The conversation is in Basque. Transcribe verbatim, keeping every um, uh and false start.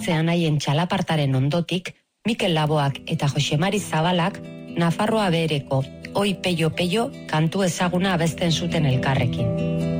etortzean haien txalapartaren ondotik, Mikel Laboak eta Josemari Zabalak Nafarroa Behereko Oi Peio Peio kantu ezaguna abesten zuten elkarrekin.